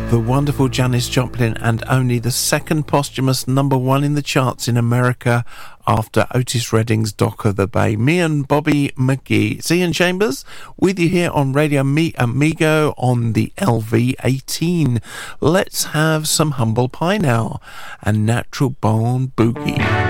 The wonderful Janis Joplin, and only the second posthumous #1 in the charts in America after Otis Redding's Dock of the Bay. Me and Bobby McGee. It's Ian Chambers with you here on Radio Me Amigo on the LV18. Let's have some Humble Pie now and Natural Born Boogie.